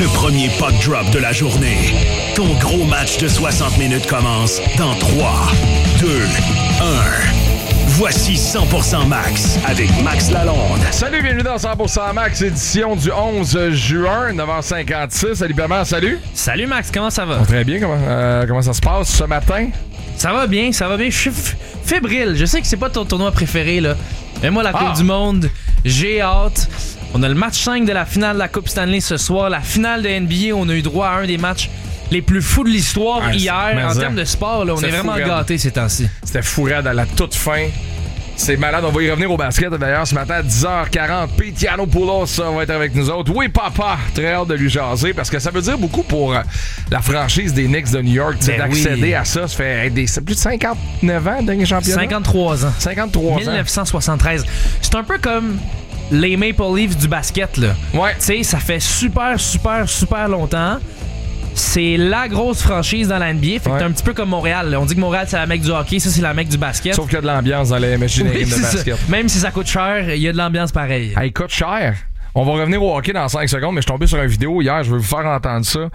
Le premier puck drop de la journée. Ton gros match de 60 minutes commence dans 3, 2, 1. Voici 100% Max avec Max Lalonde. Salut, bienvenue dans 100% Max, édition du 11 juin, 9h56. Salut, Bernard, salut. Salut Max, comment ça va? Très bien, comment ça se passe ce matin? Ça va bien. Je suis fébrile. Je sais que c'est pas ton tournoi préféré, là. Mais moi, la Coupe du Monde, j'ai hâte. On a le match 5 de la finale de la Coupe Stanley ce soir. La finale de NBA, on a eu droit à un des matchs les plus fous de l'histoire hier. En termes de sport, là, on est vraiment gâtés ces temps-ci. C'était fou raide à la toute fin. C'est malade, on va y revenir au basket d'ailleurs ce matin à 10h40. Pete Yiannopoulos va être avec nous autres. Oui, papa, très hâte de lui jaser parce que ça veut dire beaucoup pour la franchise des Knicks de New York d'accéder à ça. Ça fait plus de 59 ans, dernier championnat. 53 ans. 53 ans. 1973. C'est un peu comme les Maple Leafs du basket, là. Ouais. Tu sais, ça fait super longtemps. C'est la grosse franchise dans la NBA. Fait que t'es un petit peu comme Montréal. Là. On dit que Montréal, c'est la mecque du hockey. Ça, c'est la mecque du basket. Sauf qu'il y a de l'ambiance dans les machineries de basket. Ça. Même si ça coûte cher, il y a de l'ambiance pareille. Il coûte cher. On va revenir au hockey dans 5 secondes, mais je suis tombé sur une vidéo hier. Je veux vous faire entendre ça.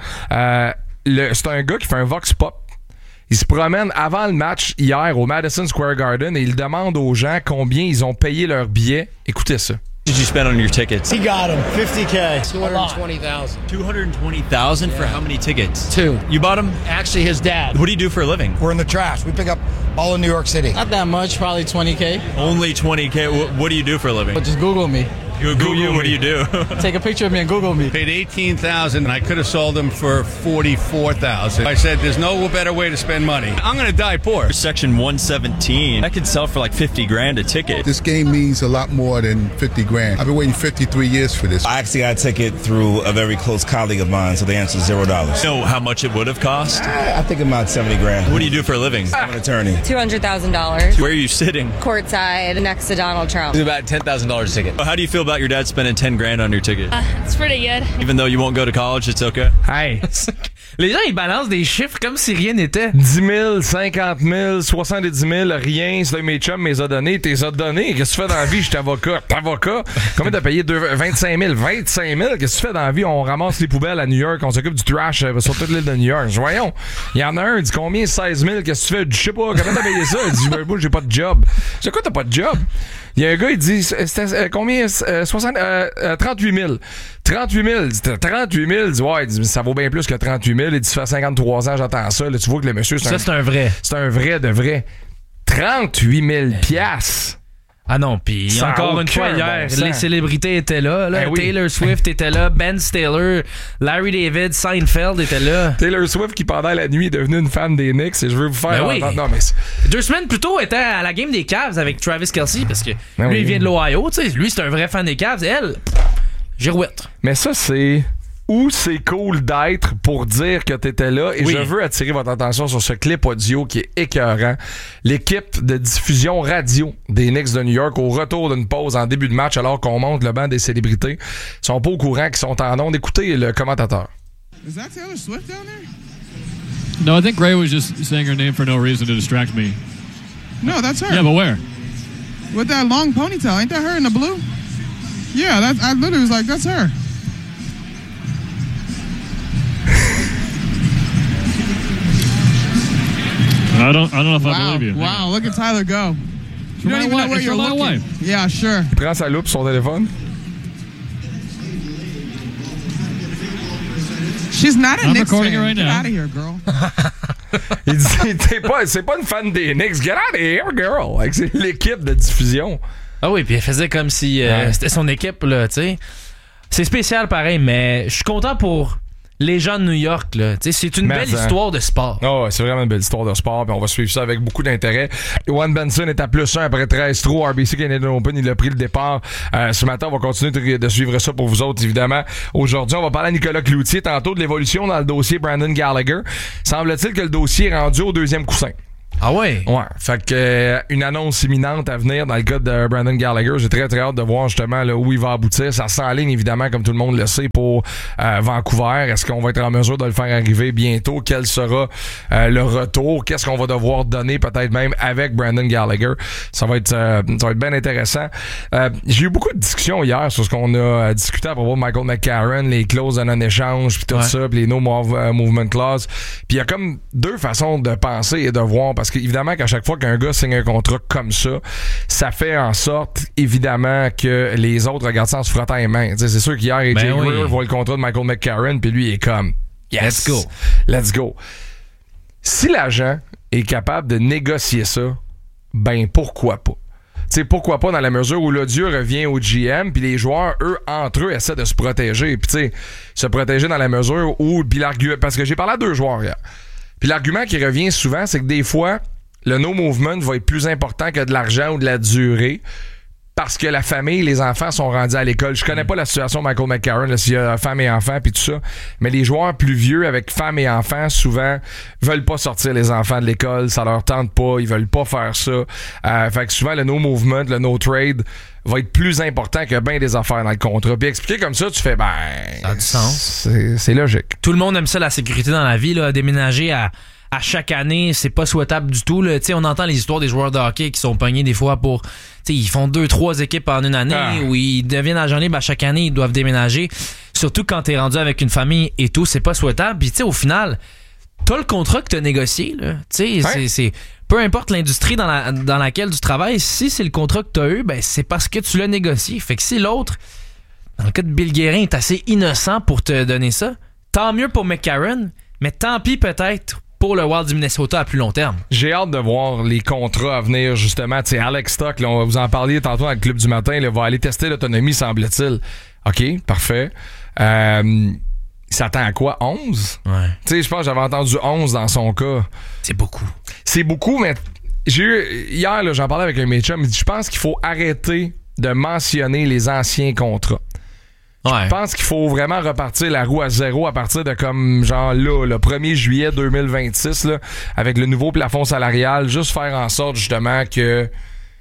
C'est un gars qui fait un vox pop. Il se promène avant le match hier au Madison Square Garden et il demande aux gens combien ils ont payé leur billet. Écoutez ça. Did you spend on your tickets? He got him. $50K. $220,000. $220,000 for how many tickets? 2. You bought them? Actually, his dad. What do you do for a living? We're in the trash. We pick up all in New York City. Not that much, probably $20K. Only $20K. What do you do for a living? But just Google me. Google you. What do you do? Take a picture of me and Google me. Paid $18,000 and I could have sold them for $44,000. I said, there's no better way to spend money. I'm going to die poor. Section 117. That could sell for like $50,000 a ticket. This game means a lot more than $50,000. I've been waiting 53 years for this. I actually got a ticket through a very close colleague of mine, so the answer is $0. You know how much it would have cost? I think about $70,000. What do you do for a living? I'm an attorney. $200,000. Where are you sitting? Courtside next to Donald Trump. It's about $10,000 a ticket. How do you feel about your dad spending $10,000 on your ticket? It's pretty good. Even though you won't go to college, it's okay? Hey! Les gens, ils balancent des chiffres comme si rien n'était. 10 000, 50 000, 70 000, rien. C'est mes chums me les a donnés. T'es a donné. Qu'est-ce que tu fais dans la vie? Je suis avocat. T'avocat? Combien t'as payé? 25 000. 25 000? Qu'est-ce que tu fais dans la vie? On ramasse les poubelles à New York. On s'occupe du trash sur toute l'île de New York. Voyons. Il y en a un, il dit combien? 16 000. Qu'est-ce que tu fais? Je sais pas. Comment t'as payé ça? Il dit, moi, j'ai pas de job. C'est quoi, t'as pas de job? Il y a un gars, il dit, c'était combien? 38 000. 38 000. Il dit, 38 000. Il dit, ouais, il dit, ça vaut bien plus que 38 000. Il dit, ça fait 53 ans, j'entends ça. Là, tu vois que le monsieur, c'est un vrai. C'est un vrai de vrai. 38 000 piastres. Ah non, puis encore une fois, hier, les célébrités étaient là. Ben oui. Taylor Swift était là, Ben Stiller, Larry David, Seinfeld était là. Taylor Swift qui, pendant la nuit, est devenue une fan des Knicks et je veux vous faire... Non, mais 2 semaines plus tôt, était à la game des Cavs avec Travis Kelce parce que lui, il vient de l'Ohio. Lui, c'est un vrai fan des Cavs. Elle, girouette. Mais ça, c'est... Où c'est cool d'être pour dire que t'étais là. Et je veux attirer votre attention sur ce clip audio qui est écœurant. L'équipe de diffusion radio des Knicks de New York, au retour d'une pause en début de match, alors qu'on monte le banc des célébrités, sont pas au courant qu'ils sont en onde. Écoutez le commentateur. Is that Taylor Swift down there? No, I think Ray was just saying her name for no reason to distract me. No, that's her. Yeah, but where? With that long ponytail. Ain't that her in the blue? Yeah, I literally was like, that's her. I don't know if I believe you. Wow, look at Tyler go. You don't even know where you're looking. Yeah, sure. Il prend sa loupe sur son téléphone. She's not a I'm Knicks recording fan. it right Get now. out of here, girl. Il dit, c'est pas une fan des Knicks. Get out of here, girl. Like, c'est l'équipe de diffusion. Ah oui, puis elle faisait comme si c'était son équipe, là, tu sais. C'est spécial pareil, mais je suis content pour les gens de New York, là. C'est une belle histoire de sport. Oh, c'est vraiment une belle histoire de sport. Puis on va suivre ça avec beaucoup d'intérêt. Ewan Benson est à +1 après 13 trous. RBC Canadian Open, il a pris le départ. Ce matin, on va continuer de suivre ça pour vous autres, évidemment. Aujourd'hui, on va parler à Nicolas Cloutier tantôt de l'évolution dans le dossier Brandon Gallagher. Semble-t-il que le dossier est rendu au 2e coussin. Ah ouais? Ouais. Fait que une annonce imminente à venir dans le cas de Brandon Gallagher. J'ai très très hâte de voir justement là, où il va aboutir. Ça s'enligne évidemment, comme tout le monde le sait, pour Vancouver. Est-ce qu'on va être en mesure de le faire arriver bientôt? Quel sera le retour? Qu'est-ce qu'on va devoir donner peut-être même avec Brandon Gallagher? Ça va être bien intéressant. J'ai eu beaucoup de discussions hier sur ce qu'on a discuté à propos de Michael McCarron, les clauses de non-échange, puis tout ça, puis les no movement clause. Puis il y a comme deux façons de penser et de voir, parce qu'évidemment qu'à chaque fois qu'un gars signe un contrat comme ça fait en sorte évidemment que les autres regardent ça en se frottant les mains. T'sais, c'est sûr qu'hier AJ Greer voit le contrat de Michael McCarron, puis lui il est comme yes, let's go. Si l'agent est capable de négocier ça, ben pourquoi pas? T'sais, pourquoi pas dans la mesure où l'odieux revient au GM, puis les joueurs, eux, entre eux, essaient de se protéger. Puis tu sais, se protéger dans la mesure où... Puis l'argument, parce que j'ai parlé à 2 joueurs hier. Puis l'argument qui revient souvent, c'est que des fois, le no-movement va être plus important que de l'argent ou de la durée, parce que la famille, les enfants sont rendus à l'école. Je connais pas la situation de Michael McCarron, là, s'il y a femme et enfants puis tout ça, mais les joueurs plus vieux avec femme et enfants, souvent, veulent pas sortir les enfants de l'école, ça leur tente pas, ils veulent pas faire ça. Fait que souvent, le no-movement, le no-trade va être plus important que bien des affaires dans le contrat. Puis expliquer comme ça, tu fais, ben... Ça a du sens. C'est logique. Tout le monde aime ça, la sécurité dans la vie, là, déménager à chaque année, c'est pas souhaitable du tout. Là. On entend les histoires des joueurs de hockey qui sont pognés des fois pour... Ils font 2-3 équipes en une année où ils deviennent agents libres à chaque année, ils doivent déménager. Surtout quand t'es rendu avec une famille et tout, c'est pas souhaitable. Puis au final, t'as le contrat que t'as négocié. Là. C'est peu importe l'industrie dans laquelle tu travailles, si c'est le contrat que t'as eu, ben c'est parce que tu l'as négocié. Fait que si l'autre, dans le cas de Bill Guérin, est assez innocent pour te donner ça, tant mieux pour McCarron, mais tant pis peut-être pour le Wild du Minnesota à plus long terme. J'ai hâte de voir les contrats à venir, justement. T'sais, Alex Stock, là, on va vous en parler tantôt dans le club du matin, là, va aller tester l'autonomie, semble-t-il. OK, parfait. Il s'attend à quoi? 11? Ouais. Tu sais, je pense que j'avais entendu 11 dans son cas. C'est beaucoup. C'est beaucoup, mais j'ai eu... Hier, là, j'en parlais avec un médecin, il me dit, je pense qu'il faut arrêter de mentionner les anciens contrats. Ouais. Je pense qu'il faut vraiment repartir la roue à zéro à partir de comme genre là, le 1er juillet 2026 là, avec le nouveau plafond salarial, juste faire en sorte justement que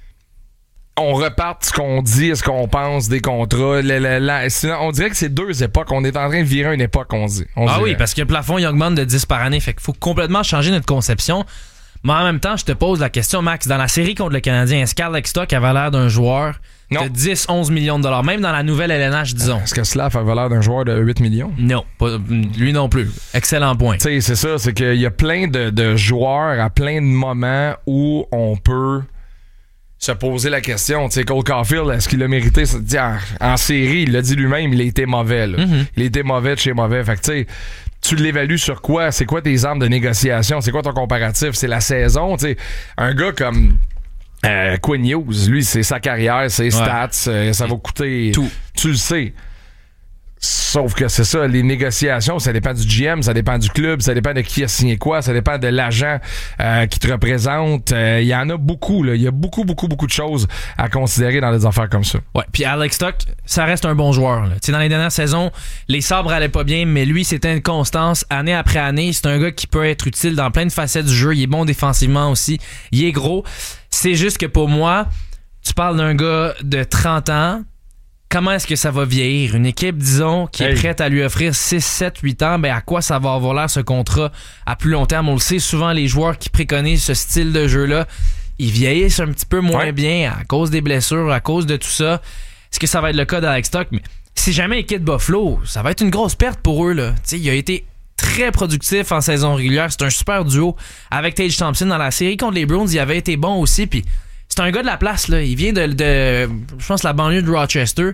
on reparte ce qu'on dit et ce qu'on pense des contrats. On dirait que c'est 2 époques. On est en train de virer une époque, on dit. Oui, parce que le plafond il augmente de 10 par année, fait qu'il faut complètement changer notre conception. Mais en même temps, je te pose la question, Max, dans la série contre le Canadien, est-ce qu'Alex Stock avait l'air d'un joueur de 10-11 millions de dollars, même dans la nouvelle LNH, disons? Est-ce que Slav avait l'air d'un joueur de 8 millions? Non, pas, lui non plus. Excellent point. Tu sais, c'est ça, c'est qu'il y a plein de joueurs à plein de moments où on peut se poser la question. Tu sais, Cole Caulfield, est-ce qu'il a mérité? En série, il l'a dit lui-même, il a été mauvais. Là. Mm-hmm. Il a été mauvais de chez mauvais. Fait que tu sais, tu l'évalues sur quoi? C'est quoi tes armes de négociation? C'est quoi ton comparatif? C'est la saison? Tu sais, un gars comme Quinn Hughes, lui, c'est sa carrière, ses stats, ça va coûter tout. Tu le sais. Sauf que c'est ça, les négociations, ça dépend du GM, ça dépend du club, ça dépend de qui a signé quoi, ça dépend de l'agent qui te représente. Il y en a beaucoup, là. Il y a beaucoup de choses à considérer dans des affaires comme ça. Ouais, puis Alex Stock, ça reste un bon joueur. Tu sais, dans les dernières saisons, les Sabres allaient pas bien, mais lui, c'était une constance année après année. C'est un gars qui peut être utile dans plein de facettes du jeu. Il est bon défensivement aussi. Il est gros. C'est juste que pour moi, tu parles d'un gars de 30 ans. Comment est-ce que ça va vieillir? Une équipe, disons, qui est prête à lui offrir 6, 7, 8 ans, ben à quoi ça va avoir l'air ce contrat à plus long terme? On le sait, souvent, les joueurs qui préconisent ce style de jeu-là, ils vieillissent un petit peu moins bien à cause des blessures, à cause de tout ça. Est-ce que ça va être le cas d'Alex Stock? Mais si jamais il quitte Buffalo, ça va être une grosse perte pour eux, là. T'sais, il a été très productif en saison régulière. C'est un super duo avec Tage Thompson. Dans la série contre les Bruins, il avait été bon aussi, puis c'est un gars de la place, là. Il vient de je pense, la banlieue de Rochester.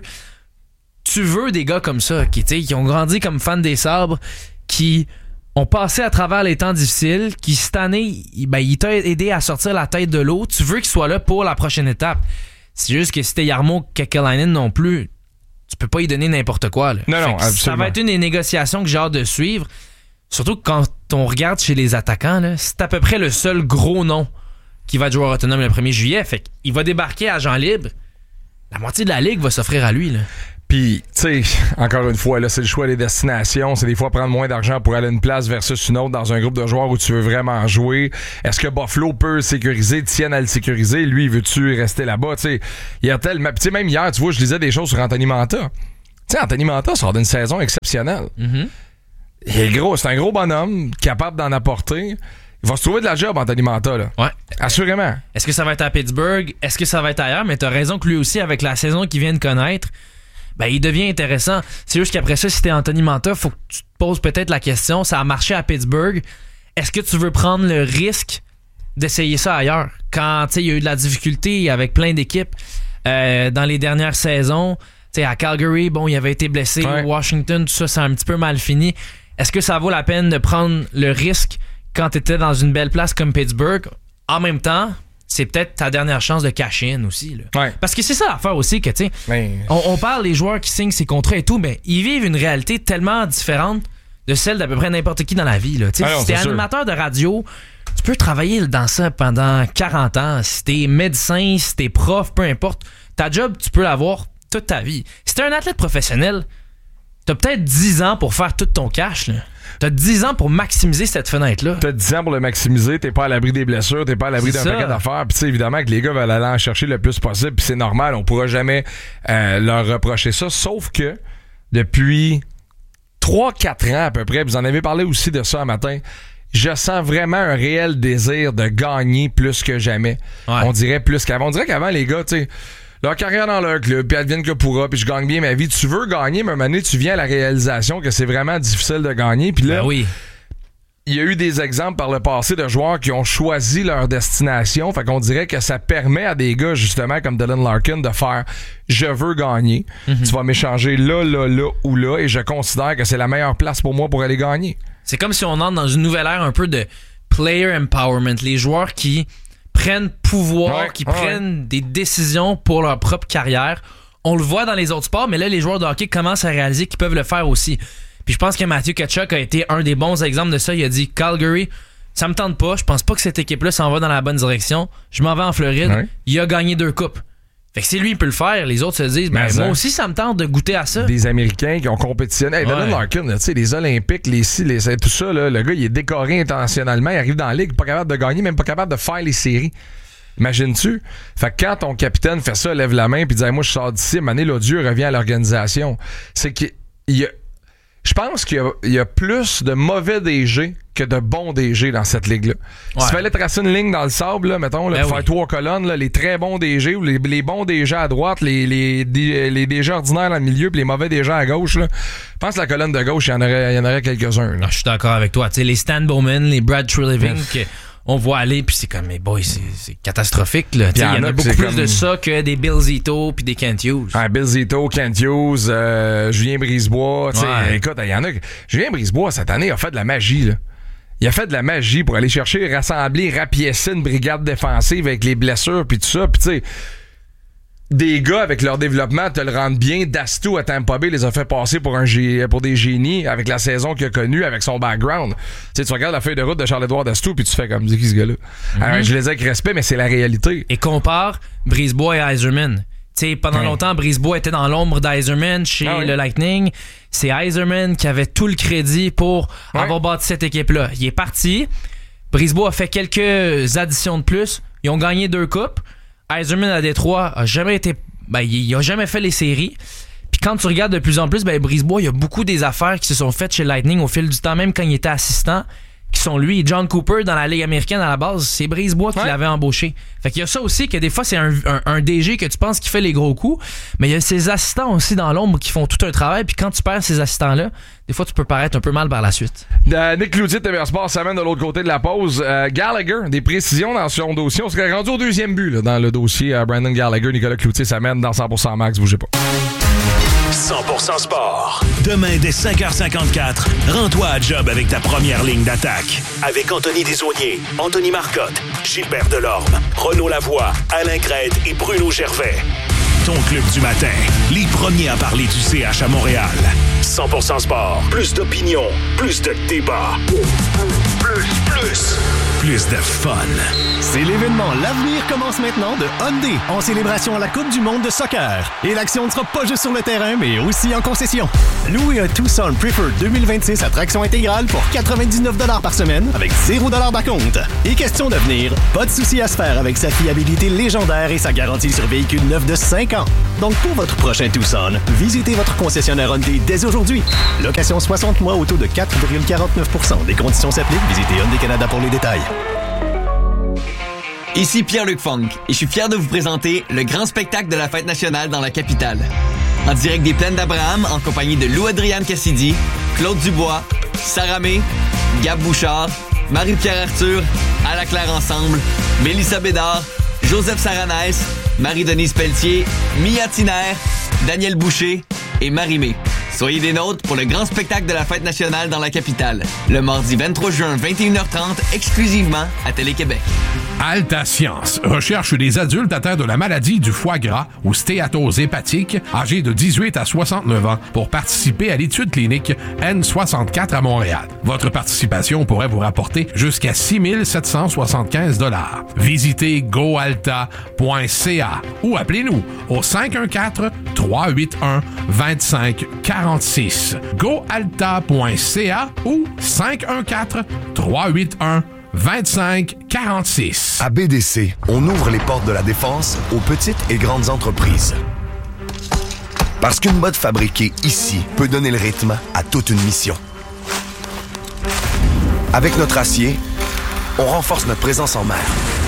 Tu veux des gars comme ça, qui ont grandi comme fans des Sabres, qui ont passé à travers les temps difficiles, qui cette année, il t'a aidé à sortir la tête de l'eau. Tu veux qu'il soit là pour la prochaine étape. C'est juste que si t'es Jarmo Kekalainen non plus, tu peux pas y donner n'importe quoi, là. Non, ça va être une des négociations que j'ai hâte de suivre. Surtout quand on regarde chez les attaquants, là, c'est à peu près le seul gros nom qui va être joueur autonome le 1er juillet. Fait qu'il va débarquer agent libre. La moitié de la ligue va s'offrir à lui, là. Puis, tu sais, encore une fois, là, c'est le choix des destinations. C'est des fois prendre moins d'argent pour aller à une place versus une autre dans un groupe de joueurs où tu veux vraiment jouer. Est-ce que Buffalo peut sécuriser, tienne à le sécuriser? Lui, veux-tu rester là-bas? Tu sais, il y a tellement... Tu sais, même hier, tu vois, je lisais des choses sur Anthony Manta. Tu sais, Anthony Manta sort d'une saison exceptionnelle. Mm-hmm. Il est gros, c'est un gros bonhomme, capable d'en apporter. Il va se trouver de la job, Anthony Manta, là. Ouais. Assurément. Est-ce que ça va être à Pittsburgh? Est-ce que ça va être ailleurs? Mais t'as raison que lui aussi, avec la saison qu'il vient de connaître, ben, il devient intéressant. C'est juste qu'après ça, si t'es Anthony Manta, faut que tu te poses peut-être la question, ça a marché à Pittsburgh. Est-ce que tu veux prendre le risque d'essayer ça ailleurs? Quand, tu sais, il y a eu de la difficulté avec plein d'équipes dans les dernières saisons. Tu sais, à Calgary, bon, il avait été blessé. Ouais. Washington, tout ça, c'est un petit peu mal fini. Est-ce que ça vaut la peine de prendre le risque quand t'étais dans une belle place comme Pittsburgh? En même temps, c'est peut-être ta dernière chance de cash-in aussi. Là. Ouais. Parce que c'est ça l'affaire aussi que, tu sais, Mais... on parle des joueurs qui signent ces contrats et tout, mais ils vivent une réalité tellement différente de celle d'à peu près n'importe qui dans la vie. Là. Ah non, si t'es c'est animateur de radio, tu peux travailler dans ça pendant 40 ans. Si t'es médecin, si t'es prof, peu importe, ta job, tu peux l'avoir toute ta vie. Si t'es un athlète professionnel, t'as peut-être 10 ans pour faire tout ton cash. Là. T'as 10 ans pour maximiser cette fenêtre-là. T'as 10 ans pour le maximiser, t'es pas à l'abri des blessures, t'es pas à l'abri d'un paquet d'affaires. Puis tu sais, évidemment que les gars veulent aller en chercher le plus possible, puis c'est normal, on pourra jamais leur reprocher ça, sauf que depuis 3-4 ans à peu près, vous en avez parlé aussi de ça un matin, je sens vraiment un réel désir de gagner plus que jamais. Ouais. On dirait plus qu'avant. On dirait qu'avant, les gars, tu sais, leur carrière dans leur club, puis advienne que pourra, puis je gagne bien ma vie. Tu veux gagner, mais à un moment donné, tu viens à la réalisation que c'est vraiment difficile de gagner. Puis là, Ben oui. il y a eu des exemples par le passé de joueurs qui ont choisi leur destination. Fait qu'on dirait que ça permet à des gars, justement, comme Dylan Larkin, de faire « je veux gagner ». Tu vas m'échanger là, là, là ou là, et je considère que c'est la meilleure place pour moi pour aller gagner. C'est comme si on entre dans une nouvelle ère un peu de player empowerment. Les joueurs qui prennent pouvoir, qui prennent des décisions pour leur propre carrière. On le voit dans les autres sports, mais là, les joueurs de hockey commencent à réaliser qu'ils peuvent le faire aussi. Puis je pense que Matthew Tkachuk a été un des bons exemples de ça. Il a dit « Calgary, ça me tente pas. Je pense pas que cette équipe-là s'en va dans la bonne direction. Je m'en vais en Floride. Ouais. Il a gagné 2 coupes. » Fait que si lui, il peut le faire, les autres se disent ben, moi aussi, ça me tente de goûter à ça. Des Américains qui ont compétitionné. Hey, Dylan Larkin, tu sais, les Olympiques, tout ça, là, le gars, il est décoré internationalement. Il arrive dans la ligue, pas capable de gagner, même pas capable de faire les séries. Imagines-tu? Fait que quand ton capitaine fait ça, lève la main puis dit hey, moi, je sors d'ici, Mané l'odieux revient à l'organisation. C'est qu'il y a. Je pense qu'il y a plus de mauvais DG que de bons DG dans cette ligue-là. Ouais. S'il fallait tracer une ligne dans le sable, là, mettons, là, pour faire 3 colonnes, là, les très bons DG ou les bons DG à droite, les DG ordinaires dans le milieu puis les mauvais DG à gauche, là, je pense que la colonne de gauche, il y en aurait quelques-uns. Là. Non, je suis d'accord avec toi. Tu sais, les Stan Bowman, les Brad Treliving, on voit aller, puis c'est comme, mais boy, c'est catastrophique. Là. Il y en a beaucoup plus de ça que des Bill Zito puis des Kent Hughes. Ah, Bill Zito, Kent Hughes, Julien Brisebois. Écoute, il y en a. Julien Brisebois, cette année, a fait de la magie. Là. Il a fait de la magie pour aller chercher, rassembler, rapiécer une brigade défensive avec les blessures puis tout ça. Puis tu sais, des gars avec leur développement te le rendent bien. Dastou à Tampa Bay les a fait passer pour des génies avec la saison qu'il a connue, avec son background. Tu sais, tu regardes la feuille de route de Charles-Édouard Dastou puis tu fais comme, dis qui ce gars-là? Alors, je les dis avec respect, mais c'est la réalité. Et compare Brisebois et Yzerman. Tu sais, pendant longtemps, Brisebois était dans l'ombre d'Yzerman chez le Lightning. C'est Yzerman qui avait tout le crédit pour avoir bâti cette équipe-là. Il est parti. Brisebois a fait quelques additions de plus. Ils ont gagné 2 coupes. Yzerman à Détroit a jamais été. Ben, il a jamais fait les séries. Puis quand tu regardes de plus en plus, ben, Brisebois, il y a beaucoup des affaires qui se sont faites chez Lightning au fil du temps, même quand il était assistant, qui sont lui et John Cooper dans la Ligue américaine à la base. C'est Brisebois qui l'avait embauché. Fait qu'il y a ça aussi, que des fois, c'est un DG que tu penses qui fait les gros coups, mais il y a ses assistants aussi dans l'ombre qui font tout un travail. Puis quand tu perds ces assistants-là, des fois, tu peux paraître un peu mal par la suite. Nick Cloutier de TVA Sport s'amène de l'autre côté de la pause. Gallagher, des précisions dans son dossier. On serait rendu au 2e but là, dans le dossier. Brandon Gallagher, Nicolas Cloutier s'amène dans 100% Max. Bougez pas. 100% Sport. Demain, dès 5h54, rends-toi à job avec ta première ligne d'attaque. Avec Anthony Desaulniers, Anthony Marcotte, Gilbert Delorme, Renaud Lavoie, Alain Crête et Bruno Gervais. Ton club du matin. Les premiers à parler du CH à Montréal. 100% Sport. Plus d'opinion, plus de débat. Plus plus de fun. C'est l'événement L'avenir commence maintenant de Hyundai en célébration à la Coupe du monde de soccer. Et l'action ne sera pas juste sur le terrain, mais aussi en concession. Louez un Tucson Preferred 2026 à traction intégrale pour 99 $ par semaine avec 0 $ d'acompte. Et question d'avenir, pas de souci à se faire avec sa fiabilité légendaire et sa garantie sur véhicule neuf de 5 ans. Donc pour votre prochain Tucson, visitez votre concessionnaire Hyundai dès aujourd'hui. Location 60 mois au taux de 4,49 %. Des conditions s'appliquent. Visitez Hyundai Canada pour les détails. Ici Pierre-Luc Funk et je suis fier de vous présenter le grand spectacle de la Fête nationale dans la capitale. En direct des Plaines d'Abraham, en compagnie de Lou-Adrienne Cassidy, Claude Dubois, Sarah May, Gab Bouchard, Marie-Pierre Arthur, À la Claire Ensemble, Mélissa Bédard, Joseph Saranès, Marie-Denise Pelletier, Mia Tiner, Daniel Boucher et Marie-Mé. Soyez des nôtres pour le grand spectacle de la Fête nationale dans la capitale. Le mardi 23 juin, 21h30, exclusivement à Télé-Québec. Alta Science recherche des adultes atteints de la maladie du foie gras ou stéatose hépatique, âgés de 18 à 69 ans, pour participer à l'étude clinique N64 à Montréal. Votre participation pourrait vous rapporter jusqu'à 6 775 $. Visitez goalta.ca ou appelez-nous au 514-381-2546. goalta.ca ou 514-381-2546. À BDC, on ouvre les portes de la défense aux petites et grandes entreprises. Parce qu'une botte fabriquée ici peut donner le rythme à toute une mission. Avec notre acier, on renforce notre présence en mer.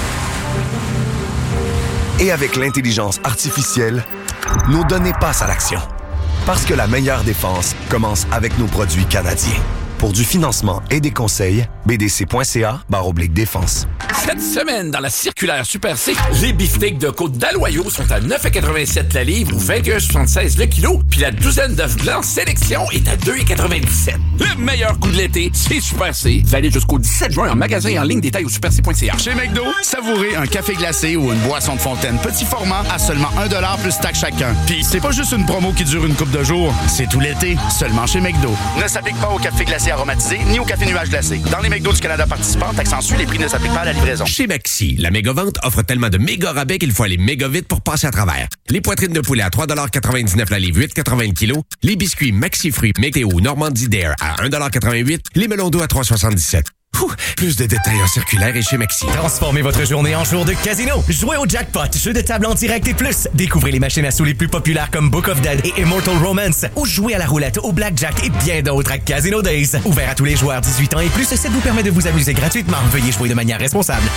Et avec l'intelligence artificielle, nos données passent à l'action. Parce que la meilleure défense commence avec nos produits canadiens. Pour du financement et des conseils, bdc.ca/défense. Cette semaine, dans la circulaire Super C, les beefsteaks de côte d'Aloyau sont à 9,87 la livre ou 21,76 le kilo, puis la douzaine d'œufs blancs sélection est à 2,97. Le meilleur coup de l'été, c'est Super C. Valide jusqu'au 17 juin en magasin et en ligne, détails au superc.ca. Chez McDo, savourez un café glacé ou une boisson de fontaine petit format à seulement 1 $ plus taxe chacun. Puis c'est pas juste une promo qui dure une couple de jours, c'est tout l'été, seulement chez McDo. Ne s'applique pas au café glacé aromatisé ni au café nuage glacé. Dans les McDo du Canada participants, taxe en su, les prix ne s'appliquent pas à la livraison. Chez Maxi, la méga-vente offre tellement de méga rabais qu'il faut aller méga vite pour passer à travers. Les poitrines de poulet à 3,99 la livre, 8,80 le kilo. Les biscuits Maxi Fruits Météo Normandie Dare à 1,88 $. Les melons d'eau à 3,77 $. Plus de détails en circulaire et chez Maxi. Transformez votre journée en jour de casino. Jouez au jackpot, jeu de table en direct et plus. Découvrez les machines à sous les plus populaires comme Book of Dead et Immortal Romance. Ou jouez à la roulette, au blackjack et bien d'autres à Casino Days. Ouvert à tous les joueurs 18 ans et plus, ça vous permet de vous amuser gratuitement. Veuillez jouer de manière responsable.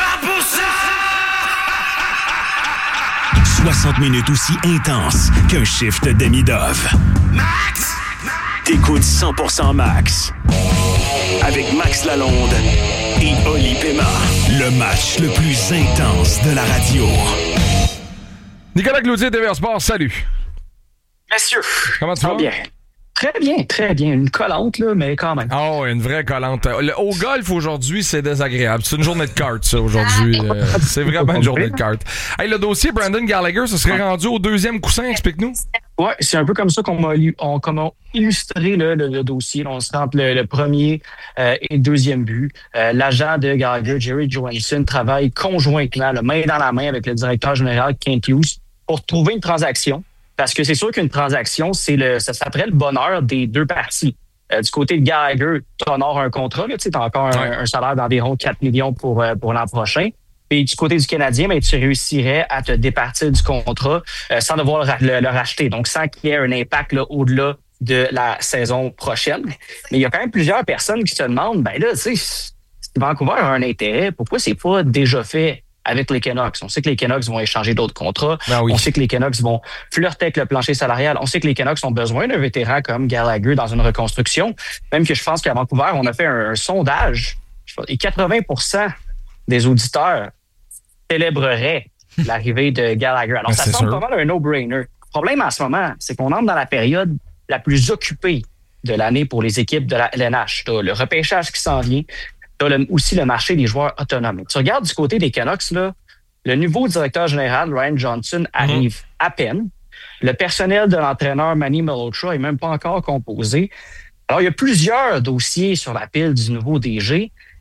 60 minutes aussi intenses qu'un shift demi-dove. Max! T'écoutes 100% Max. Avec Max Lalonde et Oli Pema. Le match le plus intense de la radio. Nicolas Cloutier, TVA Sport, salut. Messieurs. Comment tu vas? Bien. Très bien. Une collante, là, mais quand même. Oh, une vraie collante. Au golf, aujourd'hui, c'est désagréable. C'est une journée de cartes, ça, aujourd'hui. C'est vraiment une journée de cartes. Hey, le dossier Brandon Gallagher, ça serait rendu au deuxième coussin, explique-nous. Oui, c'est un peu comme ça qu'on m'a illustré le dossier. On se entre le premier et le deuxième but. L'agent de Gallagher, Jerry Johansson, travaille conjointement, main dans la main avec le directeur général Kent Hughes pour trouver une transaction. Parce que c'est sûr qu'une transaction, ça s'appelle le bonheur des deux parties. Du côté de Gallagher, tu honores un contrat, tu as encore un salaire d'environ 4 millions pour l'an prochain. Et du côté du Canadien, tu réussirais à te départir du contrat sans devoir le racheter. Donc, sans qu'il y ait un impact là, au-delà de la saison prochaine. Mais il y a quand même plusieurs personnes qui se demandent, si Vancouver a un intérêt, pourquoi c'est pas déjà fait avec les Canucks? On sait que les Canucks vont échanger d'autres contrats. On sait que les Canucks vont flirter avec le plancher salarial. On sait que les Canucks ont besoin d'un vétéran comme Gallagher dans une reconstruction. Même que je pense qu'à Vancouver, on a fait un sondage et 80% des auditeurs célébreraient l'arrivée de Gallagher. Alors, ça semble pas mal un no-brainer. Le problème en ce moment, c'est qu'on entre dans la période la plus occupée de l'année pour les équipes de la LNH. T'as le repêchage qui s'en vient. T'as aussi le marché des joueurs autonomes. Tu regardes du côté des Canucks, là, le nouveau directeur général, Ryan Johnson, arrive à peine. Le personnel de l'entraîneur Manny Malhotra n'est même pas encore composé. Alors, il y a plusieurs dossiers sur la pile du nouveau DG.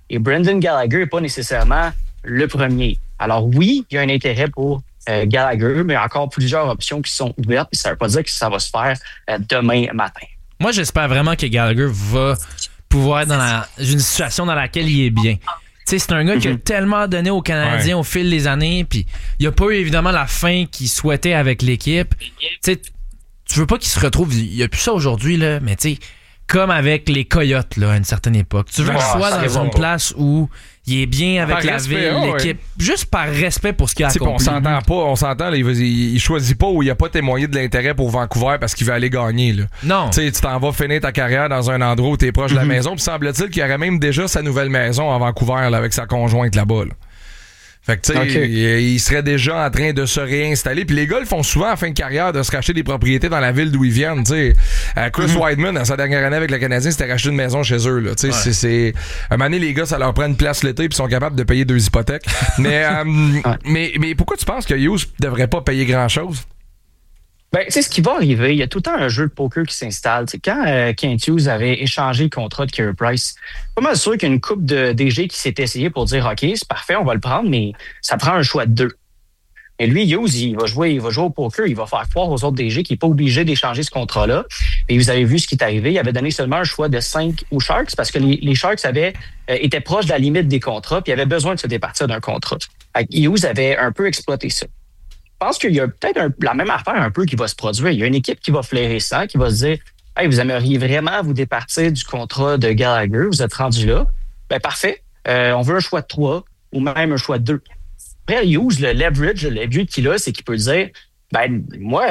Et Brendan Gallagher n'est pas nécessairement le premier. Alors oui, il y a un intérêt pour Gallagher, mais encore plusieurs options qui sont ouvertes. Et ça ne veut pas dire que ça va se faire demain matin. Moi, j'espère vraiment que Gallagher va pouvoir être dans une situation dans laquelle il est bien. Tu sais, c'est un gars qui a tellement donné aux Canadiens au fil des années, puis il n'y a pas eu évidemment la fin qu'il souhaitait avec l'équipe. Tu sais, tu veux pas qu'il se retrouve, il n'y a plus ça aujourd'hui, là, mais tu sais, comme avec les Coyotes là, à une certaine époque. Tu veux qu'il soit dans une place où il est bien avec par la respect, ville, l'équipe, juste par respect pour ce qu'il a accompli. On s'entend, là, il choisit pas ou il a pas témoigné de l'intérêt pour Vancouver parce qu'il veut aller gagner. Là. Non. Tu t'en vas finir ta carrière dans un endroit où tu es proche de la maison, puis semble-t-il qu'il aurait même déjà sa nouvelle maison à Vancouver là, avec sa conjointe là-bas. Là. Fait que, tu sais, il serait déjà en train de se réinstaller. Puis les gars le font souvent en fin de carrière de se racheter des propriétés dans la ville d'où ils viennent. Tu sais, Chris Weidman, dans sa dernière année avec le Canadien, c'était racheter une maison chez eux. Là. Tu sais, c'est un moment donné, les gars, ça leur prend une place l'été puis sont capables de payer 2 hypothèques. mais pourquoi tu penses que Hughes devrait pas payer grand-chose? Ben, tu sais, ce qui va arriver, il y a tout le temps un jeu de poker qui s'installe. T'sais, quand Kent Hughes avait échangé le contrat de Carey Price, pas mal sûr qu'il y a une couple de DG qui s'est essayé pour dire « OK, c'est parfait, on va le prendre, mais ça prend un choix de 2. » Et lui, Hughes, il va jouer au poker, il va faire croire aux autres DG qu'il n'est pas obligé d'échanger ce contrat-là. Et vous avez vu ce qui est arrivé, il avait donné seulement un choix de 5 aux Sharks parce que les Sharks étaient proches de la limite des contrats puis avaient besoin de se départir d'un contrat. Hughes avait un peu exploité ça. Je pense qu'il y a peut-être la même affaire un peu qui va se produire. Il y a une équipe qui va flairer ça, qui va se dire « Hey, vous aimeriez vraiment vous départir du contrat de Gallagher, vous êtes rendu là. Ben parfait, on veut un choix de 3 ou même un choix de 2. » Après, Hughes, le leverage qu'il a, c'est qu'il peut dire « Ben moi,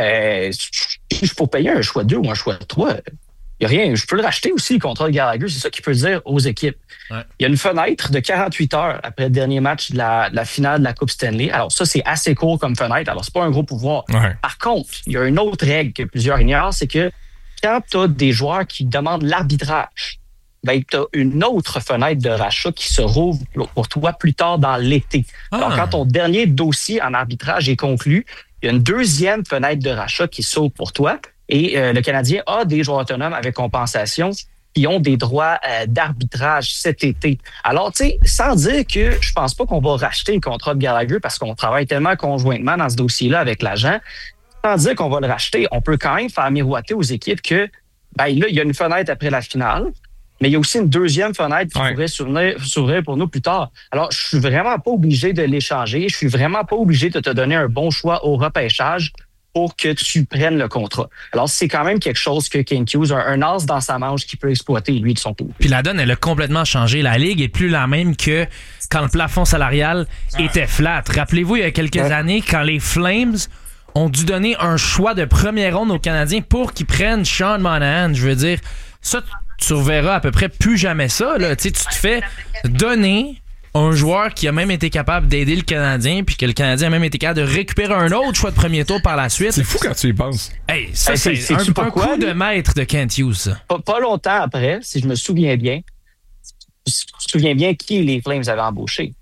si je peux payer un choix de 2 ou un choix de 3, il n'y a rien, je peux le racheter aussi, le contrat de Gallagher. » C'est ça qu'il peut dire aux équipes. Ouais. Il y a une fenêtre de 48 heures après le dernier match de la finale de la Coupe Stanley. Alors ça, c'est assez court comme fenêtre. Alors, c'est pas un gros pouvoir. Ouais. Par contre, il y a une autre règle que plusieurs ignorent, c'est que quand tu as des joueurs qui demandent l'arbitrage, ben, tu as une autre fenêtre de rachat qui se rouvre pour toi plus tard dans l'été. Alors, quand ton dernier dossier en arbitrage est conclu, il y a une deuxième fenêtre de rachat qui s'ouvre pour toi. Et le Canadien a des joueurs autonomes avec compensation qui ont des droits d'arbitrage cet été. Alors, tu sais, sans dire que je pense pas qu'on va racheter le contrat de Gallagher parce qu'on travaille tellement conjointement dans ce dossier-là avec l'agent, sans dire qu'on va le racheter, on peut quand même faire miroiter aux équipes que, ben là, il y a une fenêtre après la finale, mais il y a aussi une deuxième fenêtre qui pourrait s'ouvrir pour nous plus tard. Alors, je suis vraiment pas obligé de l'échanger. Je suis vraiment pas obligé de te donner un bon choix au repêchage pour que tu prennes le contrat. Alors, c'est quand même quelque chose que Kent Hughes a un as dans sa manche qui peut exploiter, lui, de son côté. Puis la donne, elle a complètement changé. La Ligue est plus la même que quand le plafond salarial était flat. Rappelez-vous, il y a quelques années, quand les Flames ont dû donner un choix de première ronde aux Canadiens pour qu'ils prennent Sean Monahan. Je veux dire, ça, tu reverras à peu près plus jamais ça. Là. Tu te fais donner un joueur qui a même été capable d'aider le Canadien, puis que le Canadien a même été capable de récupérer un autre choix de premier tour par la suite. C'est fou quand tu y penses. Hey, ça, c'est un coup de maître de Kent Hughes. Ça. Pas longtemps après, si je me souviens bien, qui les Flames avaient embauché.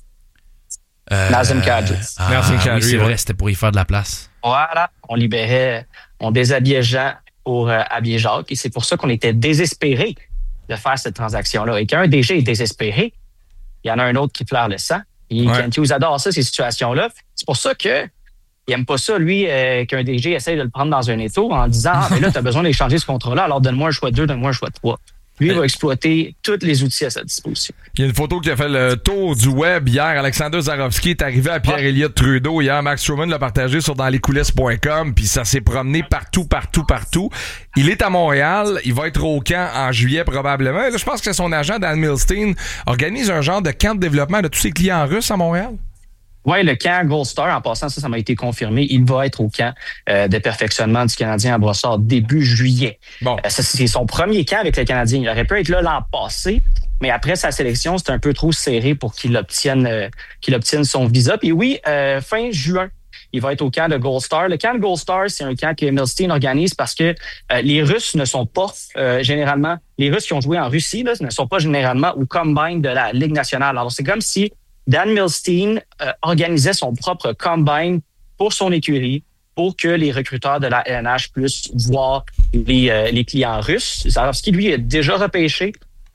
Nazem Kadri. Oui, c'est vrai, c'était pour y faire de la place. Voilà, on déshabillait Jean pour habiller Jacques, et c'est pour ça qu'on était désespérés de faire cette transaction-là. Et quand un DG est désespéré, il y en a un autre qui pleure le sang. Et Kent Hughes adore ça, ces situations-là. C'est pour ça que il aime pas ça, lui, qu'un DG essaye de le prendre dans un étau en disant « Ah, mais là, tu as besoin d'échanger ce contrat-là, alors donne-moi un choix de 2, donne-moi un choix de 3. » Lui, il va exploiter tous les outils à sa disposition. Il y a une photo qui a fait le tour du web hier. Alexander Zarovski est arrivé à Pierre-Éliott Trudeau hier. Max Truman l'a partagé sur danslescoulisses.com, puis ça s'est promené partout. Il est à Montréal. Il va être au camp en juillet probablement. Là, je pense que son agent, Dan Milstein, organise un genre de camp de développement de tous ses clients russes à Montréal. Oui, le camp Gold Star, en passant, ça m'a été confirmé. Il va être au camp de perfectionnement du Canadien à Brossard début juillet. Bon. Ça, c'est son premier camp avec le Canadien. Il aurait pu être là l'an passé, mais après sa sélection, c'était un peu trop serré pour qu'il obtienne son visa. Puis oui, fin juin, il va être au camp de Gold Star. Le camp de Gold Star, c'est un camp que Milstein organise parce que les Russes ne sont pas généralement... Les Russes qui ont joué en Russie là, ne sont pas généralement au combine de la Ligue nationale. Alors, c'est comme si Dan Milstein organisait son propre combine pour son écurie pour que les recruteurs de la LNH puissent voir les clients russes. Zarovski, lui, est déjà repêché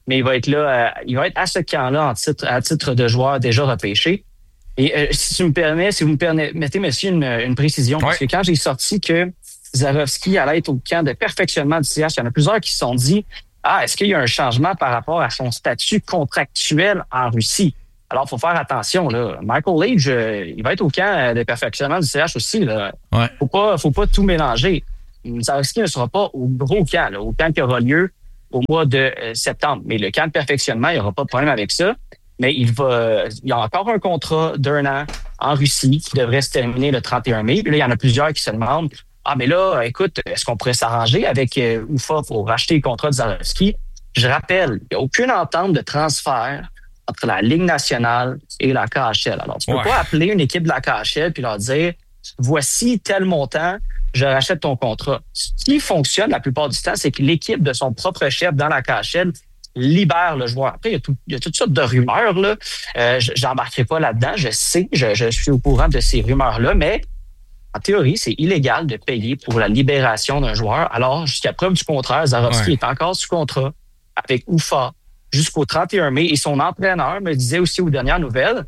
mais il va être là, il va être à ce camp-là à titre de joueur déjà repêché. Et si vous me permettez, monsieur, une précision, parce que quand j'ai sorti que Zarovski allait être au camp de perfectionnement du CH, il y en a plusieurs qui se sont dit « est-ce qu'il y a un changement par rapport à son statut contractuel en Russie? » Alors, il faut faire attention, là. Michael Leach, il va être au camp de perfectionnement du CH aussi, là. Ouais. Faut pas tout mélanger. Zarovski ne sera pas au gros camp, là, au camp qui aura lieu au mois de septembre. Mais le camp de perfectionnement, il n'y aura pas de problème avec ça. Mais il y a encore un contrat d'1 an en Russie qui devrait se terminer le 31 mai. Puis là, il y en a plusieurs qui se demandent mais là, écoute, est-ce qu'on pourrait s'arranger avec UFA pour racheter le contrat de Zarovski? Je rappelle, il n'y a aucune entente de transfert entre la Ligue nationale et la KHL. Alors, tu peux pas appeler une équipe de la KHL puis leur dire voici tel montant, je rachète ton contrat. Ce qui fonctionne la plupart du temps, c'est que l'équipe de son propre chef dans la KHL libère le joueur. Après, il y a toutes sortes de rumeurs, là. J'embarquerai pas là-dedans. Je sais, je suis au courant de ces rumeurs-là, mais en théorie, c'est illégal de payer pour la libération d'un joueur. Alors, jusqu'à preuve du contraire, Zarovski est encore sous contrat avec UFA jusqu'au 31 mai. Et son entraîneur me disait aussi aux dernières nouvelles,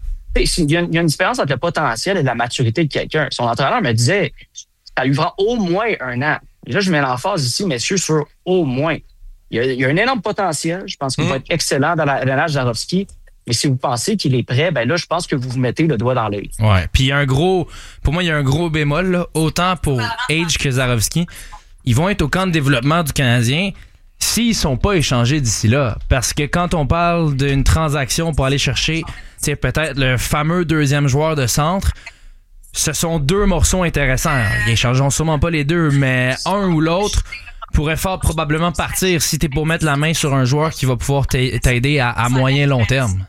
il y a une différence entre le potentiel et la maturité de quelqu'un. Son entraîneur me disait, ça lui prend au moins 1 an. Et là, je mets l'emphase ici, messieurs, sur au moins. Il y a un énorme potentiel. Je pense qu'il va être excellent dans l'âge de Zarovski. Mais si vous pensez qu'il est prêt, ben là, je pense que vous mettez le doigt dans l'œil. Ouais. Puis pour moi, il y a un gros bémol, là. Autant pour Age que Zarovski. Ils vont être au camp de développement du Canadien s'ils sont pas échangés d'ici là. Parce que quand on parle d'une transaction pour aller chercher, peut-être le fameux deuxième joueur de centre, ce sont 2 morceaux intéressants. Ils échangeront sûrement pas les 2, mais un ou l'autre pourrait fort probablement partir si t'es pour mettre la main sur un joueur qui va pouvoir t'aider à moyen long terme.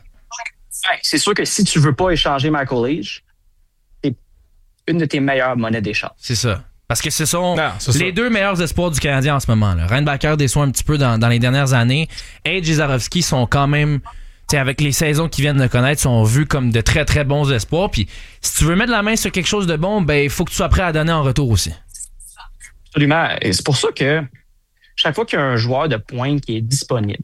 C'est sûr que si tu veux pas échanger Michael Leach, c'est une de tes meilleures monnaies d'échange. C'est ça. Parce que ce sont les 2 meilleurs espoirs du Canadien en ce moment. Reinbacker déçoit un petit peu dans les dernières années. Age et Zarovski sont quand même, avec les saisons qu'ils viennent de connaître, sont vus comme de très très bons espoirs. Puis si tu veux mettre la main sur quelque chose de bon, ben il faut que tu sois prêt à donner en retour aussi. Absolument. Et c'est pour ça que chaque fois qu'il y a un joueur de pointe qui est disponible,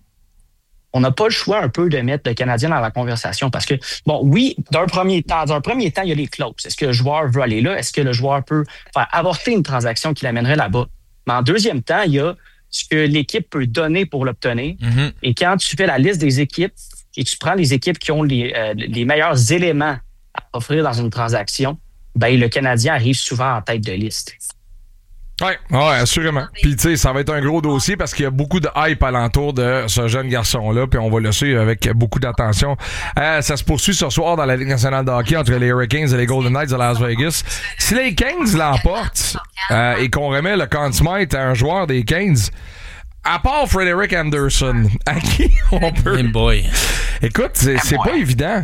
on n'a pas le choix un peu de mettre le Canadien dans la conversation parce que, dans un premier temps, il y a les clauses. Est-ce que le joueur veut aller là? Est-ce que le joueur peut faire avorter une transaction qui l'amènerait là-bas? Mais en deuxième temps, il y a ce que l'équipe peut donner pour l'obtenir. Mm-hmm. Et quand tu fais la liste des équipes et tu prends les équipes qui ont les meilleurs éléments à offrir dans une transaction, ben le Canadien arrive souvent en tête de liste. Ouais, assurément. Puis tu sais, ça va être un gros dossier parce qu'il y a beaucoup de hype alentour de ce jeune garçon-là, puis on va le suivre avec beaucoup d'attention. Ça se poursuit ce soir dans la Ligue nationale de hockey entre les Hurricanes et les Golden Knights de Las Vegas. Si les Kings l'emportent et qu'on remet le Conn Smythe à un joueur des Kings, à part Frederick Anderson, à qui on peut... Hey boy. Écoute, c'est pas évident.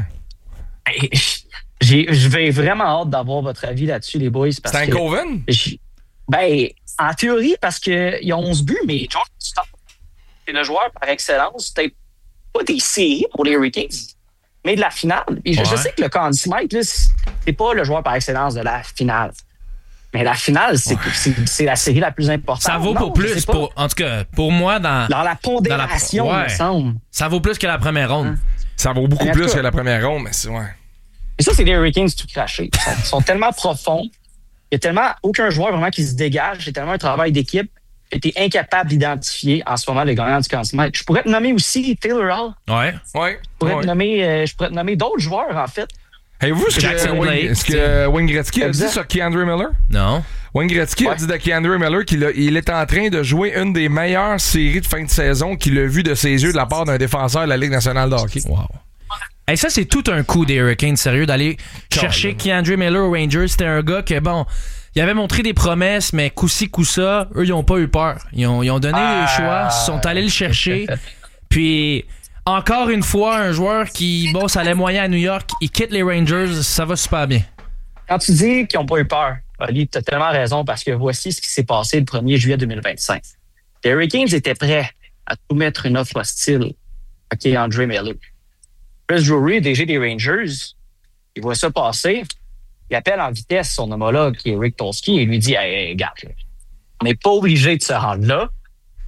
Je vais vraiment hâte d'avoir votre avis là-dessus, les boys. C'est un Coven? En théorie, parce qu'ils ont 11 buts, mais George Stott, c'est le joueur par excellence, peut-être pas des séries pour les Hurricanes, mais de la finale. Et je sais que le Conn Smythe, là, c'est pas le joueur par excellence de la finale. Mais la finale, c'est la série la plus importante. Ça vaut pour plus. En tout cas, pour moi, dans la pondération, il me semble. Ça vaut plus que la première ronde. Ça vaut beaucoup plus que la première ronde, mais c'est Et ça, c'est les Hurricanes tout crachés. Ils sont tellement profonds. Il y a tellement aucun joueur vraiment qui se dégage. C'est tellement un travail d'équipe que tu es incapable d'identifier en ce moment le gagnant du Conn Smythe. Je pourrais te nommer aussi Taylor Hall. Ouais. Je pourrais te nommer d'autres joueurs, en fait. Avez-vous ce que Wayne Gretzky a dit sur Keandre Miller? Non. Wayne Gretzky a dit de Keandre Miller qu'il est en train de jouer une des meilleures séries de fin de saison qu'il a vu de ses yeux de la part d'un défenseur de la Ligue nationale de hockey. Wow. Et ça, c'est tout un coup des Hurricanes, sérieux, d'aller chercher Keandre Miller aux Rangers. C'était un gars que, il avait montré des promesses, mais coup-ci, coup-ça, eux, ils ont pas eu peur. Ils ont donné les choix, ils sont allés le chercher. Puis, encore une fois, un joueur qui bosse à les moyens à New York, il quitte les Rangers, ça va super bien. Quand tu dis qu'ils n'ont pas eu peur, Ali, tu as tellement raison, parce que voici ce qui s'est passé le 1er juillet 2025. Les Hurricanes étaient prêts à tout mettre une offre hostile à Keandre Miller. Chris Drury, DG des Rangers, il voit ça passer. Il appelle en vitesse son homologue, qui est Rick Tolsky, et lui dit « Hey, regarde, on n'est pas obligé de se rendre là,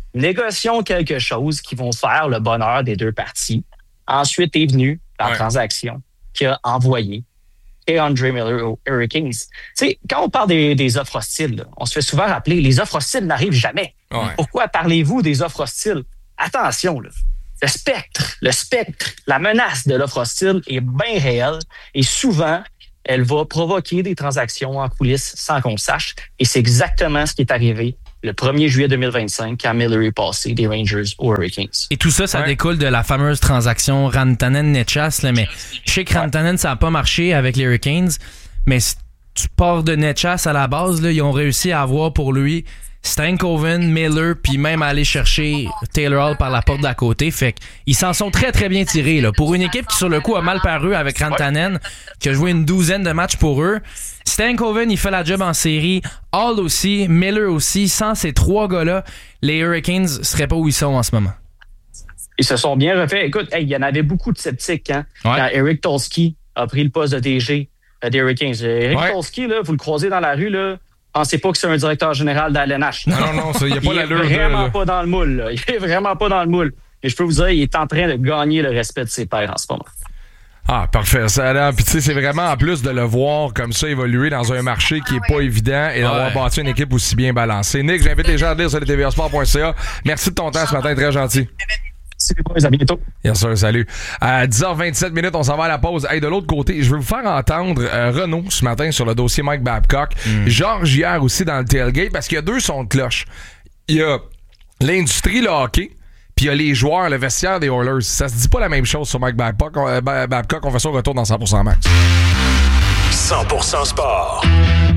Négocions quelque chose qui vont faire le bonheur des deux parties. Ensuite est venue la transaction qui a envoyé K'Andre Miller aux Hurricanes. Tu sais, quand on parle des offres hostiles, là, on se fait souvent rappeler, les offres hostiles n'arrivent jamais. Ouais. Pourquoi parlez-vous des offres hostiles? Attention, là. Le spectre, la menace de l'offre hostile est bien réelle et souvent, elle va provoquer des transactions en coulisses sans qu'on le sache. Et c'est exactement ce qui est arrivé le 1er juillet 2025 quand Miller est passé des Rangers aux Hurricanes. Et tout ça, ça découle de la fameuse transaction Rantanen-Netchas. Mais je sais que Rantanen, ça n'a pas marché avec les Hurricanes, mais si tu pars de Netchas à la base, là, ils ont réussi à avoir pour lui Stankoven, Miller, puis même aller chercher Taylor Hall par la porte d'à côté. Fait qu'ils s'en sont très, très bien tirés. Là. Pour une équipe qui, sur le coup, a mal paru avec Rantanen, qui a joué une 12aine de matchs pour eux, Stankoven, il fait la job en série. Hall aussi, Miller aussi. Sans ces trois gars-là, les Hurricanes seraient pas où ils sont en ce moment. Ils se sont bien refaits. Écoute, il y en avait beaucoup de sceptiques quand Eric Tolsky a pris le poste de DG des Hurricanes. Eric Tolsky, là, vous le croisez dans la rue, là, pensez pas que c'est un directeur général d'LNH. Non, il n'y a pas l'allure. Il est vraiment pas dans le moule. Là. Il est vraiment pas dans le moule. Et je peux vous dire, il est en train de gagner le respect de ses pairs en ce moment. Ah, parfait. Puis tu sais, c'est vraiment en plus de le voir comme ça évoluer dans un marché qui est pas évident et d'avoir bâti une équipe aussi bien balancée. Nick, j'invite les gens à lire sur le tvasport.ca. Merci de ton temps ce matin, très gentil. Merci les boys, à bientôt. Bien sûr, salut. À 10h27, on s'en va à la pause. Hey, de l'autre côté, je veux vous faire entendre Renaud ce matin sur le dossier Mike Babcock. Georges hier aussi dans le tailgate parce qu'il y a deux sons de cloche. Il y a l'industrie, le hockey, puis il y a les joueurs, le vestiaire des Oilers. Ça se dit pas la même chose sur Mike Babcock. On fait ça au retour dans 100% Max. 100% Sport.